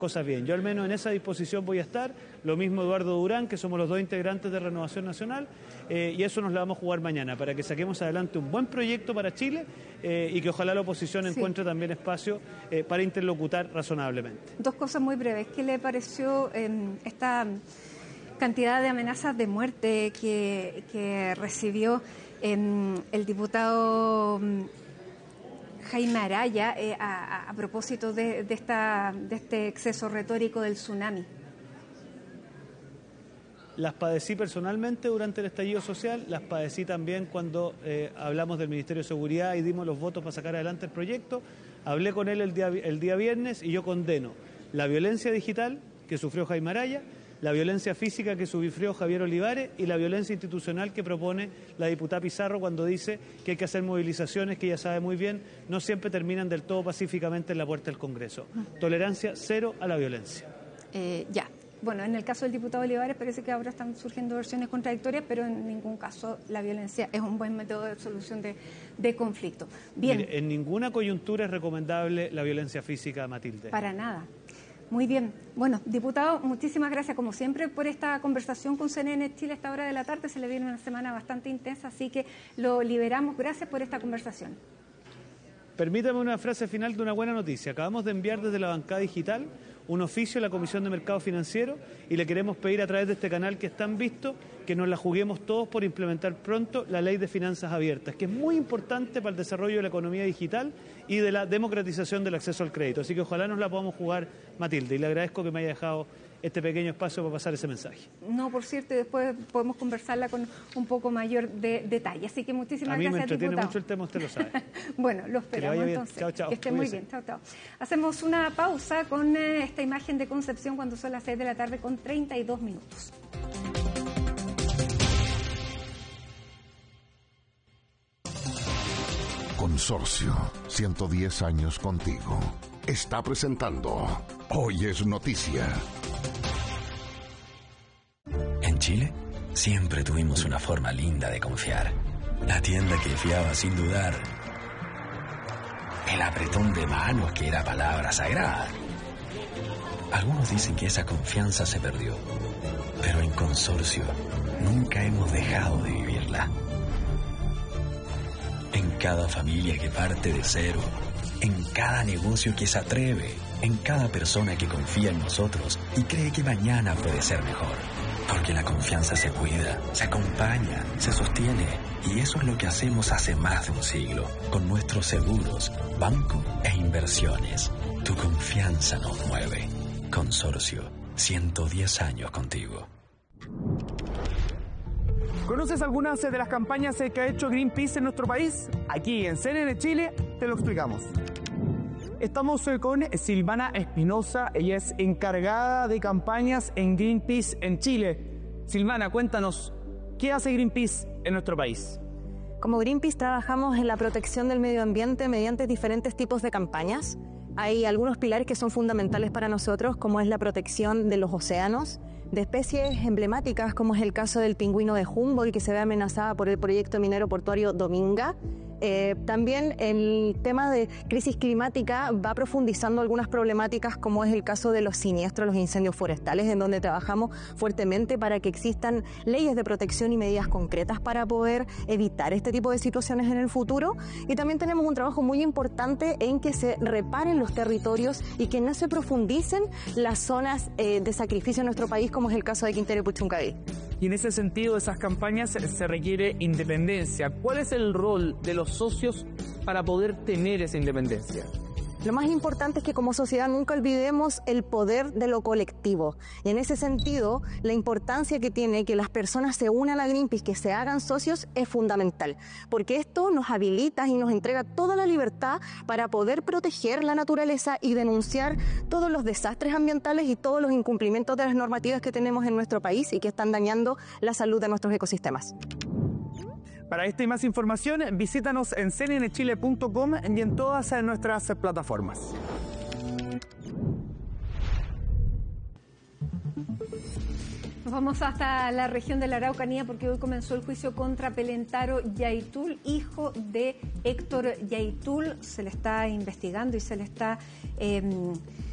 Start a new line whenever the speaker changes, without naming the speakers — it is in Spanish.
cosas bien. Yo al menos en esa disposición voy a estar, lo mismo Eduardo Durán, que somos los dos integrantes de Renovación Nacional, y eso nos la vamos a jugar mañana, para que saquemos adelante un buen proyecto para Chile y que ojalá la oposición encuentre también espacio para interlocutar razonablemente.
Dos cosas muy breves. ¿Qué le pareció esta cantidad de amenazas de muerte que recibió el diputado Jaime Araya a propósito de este exceso retórico del tsunami?
Las padecí personalmente durante el estallido social, las padecí también cuando hablamos del Ministerio de Seguridad y dimos los votos para sacar adelante el proyecto. Hablé con él el día viernes y yo condeno la violencia digital que sufrió Jaime Araya, la violencia física que sufrió Javier Olivares y la violencia institucional que propone la diputada Pizarro cuando dice que hay que hacer movilizaciones que ella sabe muy bien, no siempre terminan del todo pacíficamente en la puerta del Congreso. Tolerancia cero a la violencia.
Bueno, en el caso del diputado Olivares parece que ahora están surgiendo versiones contradictorias, pero en ningún caso la violencia es un buen método de solución de conflicto. Bien.
Mire, en ninguna coyuntura es recomendable la violencia física, Matilde.
Para nada. Muy bien. Bueno, diputado, muchísimas gracias como siempre por esta conversación con CNN Chile a esta hora de la tarde. Se le viene una semana bastante intensa, así que lo liberamos. Gracias por esta conversación.
Permítame una frase final de una buena noticia. Acabamos de enviar desde la bancada digital un oficio a la Comisión de Mercado Financiero y le queremos pedir a través de este canal que es tan visto que nos la juguemos todos por implementar pronto la Ley de Finanzas Abiertas, que es muy importante para el desarrollo de la economía digital y de la democratización del acceso al crédito. Así que ojalá nos la podamos jugar, Matilde, y le agradezco que me haya dejado este pequeño espacio para pasar ese mensaje.
No, por cierto, después podemos conversarla con un poco mayor de detalle. Así que muchísimas gracias, diputado.
A mí me entretiene mucho el tema, usted lo sabe.
Bueno, lo esperamos entonces.
Chao, chao.
Que esté muy bien. Chao, chao. Hacemos una pausa con esta imagen de Concepción cuando son las 6 de la tarde con 32 minutos.
Consorcio, 110 años contigo. Está presentando Hoy es Noticia.
En Chile, siempre tuvimos una forma linda de confiar. La tienda que fiaba sin dudar. El apretón de manos que era palabra sagrada. Algunos dicen que esa confianza se perdió, pero en Consorcio nunca hemos dejado de vivirla. En cada familia que parte de cero, en cada negocio que se atreve, en cada persona que confía en nosotros y cree que mañana puede ser mejor. Porque la confianza se cuida, se acompaña, se sostiene. Y eso es lo que hacemos hace más de un siglo, con nuestros seguros, banco e inversiones. Tu confianza nos mueve. Consorcio, 110 años contigo.
¿Conoces algunas de las campañas que ha hecho Greenpeace en nuestro país? Aquí en CNN Chile te lo explicamos. Estamos con Silvana Espinosa, ella es encargada de campañas en Greenpeace en Chile. Silvana, cuéntanos, ¿qué hace Greenpeace en nuestro país?
Como Greenpeace trabajamos en la protección del medio ambiente mediante diferentes tipos de campañas. Hay algunos pilares que son fundamentales para nosotros, como es la protección de los océanos, de especies emblemáticas, como es el caso del pingüino de Humboldt, que se ve amenazada por el proyecto minero portuario Dominga. También el tema de crisis climática va profundizando algunas problemáticas, como es el caso de los siniestros, los incendios forestales, en donde trabajamos fuertemente para que existan leyes de protección y medidas concretas para poder evitar este tipo de situaciones en el futuro. Y también tenemos un trabajo muy importante en que se reparen los territorios y que no se profundicen las zonas de sacrificio en nuestro país, como es el caso de Quintero y Puchuncaví.
Y en ese sentido, de esas campañas se requiere independencia. ¿Cuál es el rol de los socios para poder tener esa independencia?
Lo más importante es que como sociedad nunca olvidemos el poder de lo colectivo. Y en ese sentido, la importancia que tiene que las personas se unan a Greenpeace, que se hagan socios, es fundamental. Porque esto nos habilita y nos entrega toda la libertad para poder proteger la naturaleza y denunciar todos los desastres ambientales y todos los incumplimientos de las normativas que tenemos en nuestro país y que están dañando la salud de nuestros ecosistemas.
Para esta y más información, visítanos en cnnchile.com y en todas nuestras plataformas.
Nos vamos hasta la región de la Araucanía porque hoy comenzó el juicio contra Pelentaro Yaitul, hijo de Héctor Yaitul. Se le está investigando y se le está